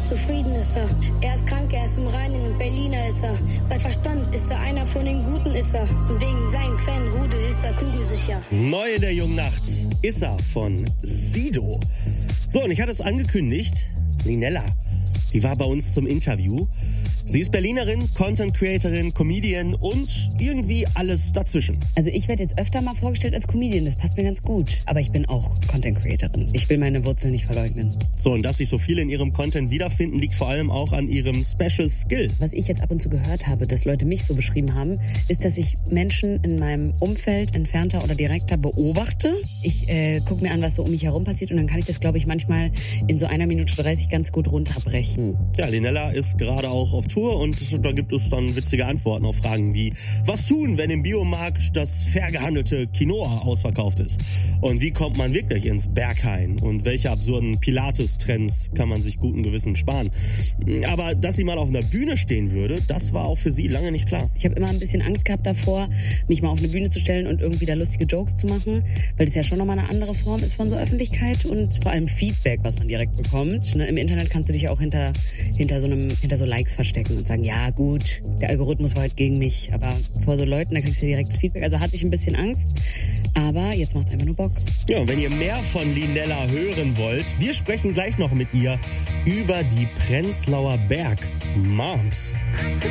zufrieden ist er. Er ist krank, er ist im Reinen und Berliner ist er. Bei Verstand ist er einer von den Guten ist er. Und wegen seinen kleinen Rudel ist er kugelsicher. Neu in der jungen Nacht, Issa von Sido. So, und ich hatte es angekündigt, Linella, die war bei uns zum Interview. Sie ist Berlinerin, Content-Creatorin, Comedian und irgendwie alles dazwischen. Also ich werde jetzt öfter mal vorgestellt als Comedian, das passt mir ganz gut. Aber ich bin auch Content-Creatorin. Ich will meine Wurzeln nicht verleugnen. So, und dass sich so viele in ihrem Content wiederfinden, liegt vor allem auch an ihrem Special Skill. Was ich jetzt ab und zu gehört habe, dass Leute mich so beschrieben haben, ist, dass ich Menschen in meinem Umfeld, entfernter oder direkter, beobachte. Ich gucke mir an, was so um mich herum passiert und dann kann ich das, glaube ich, manchmal in so 1 Minute 30 ganz gut runterbrechen. Ja, Linella ist gerade auch auf Tour und da gibt es dann witzige Antworten auf Fragen wie: Was tun, wenn im Biomarkt das fair gehandelte Quinoa ausverkauft ist? Und wie kommt man wirklich ins Berghain? Und welche absurden Pilates-Trends kann man sich guten Gewissens sparen? Aber dass sie mal auf einer Bühne stehen würde, das war auch für sie lange nicht klar. Ich habe immer ein bisschen Angst gehabt davor, mich mal auf eine Bühne zu stellen und irgendwie da lustige Jokes zu machen, weil das ja schon nochmal eine andere Form ist von so Öffentlichkeit und vor allem Feedback, was man direkt bekommt. Ne? Im Internet kannst du dich auch hinter so Likes verstecken und sagen, ja gut, der Algorithmus war halt gegen mich, aber vor so Leuten, da kriegst du ja direktes Feedback. Also hatte ich ein bisschen Angst, aber jetzt macht's einfach nur Bock. Ja, und wenn ihr mehr von Linella hören wollt, wir sprechen gleich noch mit ihr über die Prenzlauer Berg Moms.